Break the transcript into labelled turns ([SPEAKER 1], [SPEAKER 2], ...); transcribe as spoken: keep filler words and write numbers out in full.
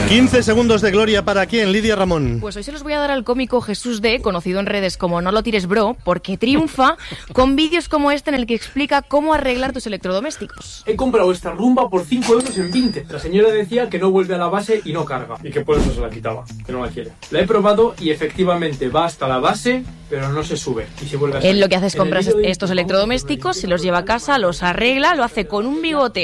[SPEAKER 1] quince segundos de gloria para quién, Lidia Ramón.
[SPEAKER 2] Pues hoy se los voy a dar al cómico Jesús D, conocido en redes como No lo tires bro, porque triunfa con vídeos como este en el que explica cómo arreglar tus electrodomésticos.
[SPEAKER 3] He comprado esta rumba por cinco euros en Vinted. La señora decía que no vuelve a la base y no carga, y que por eso se la quitaba, que no la quiere. La he probado y efectivamente va hasta la base, pero no se sube y se vuelve a salir.
[SPEAKER 2] Él lo que hace es comprar estos electrodomésticos, se los lleva a casa, los arregla, lo hace con un bigote